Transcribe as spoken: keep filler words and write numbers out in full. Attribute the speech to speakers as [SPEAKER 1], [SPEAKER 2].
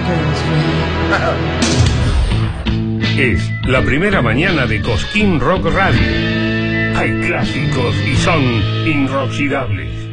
[SPEAKER 1] Es la primera mañana de Cosquín Rock Radio. Hay clásicos y son inoxidables.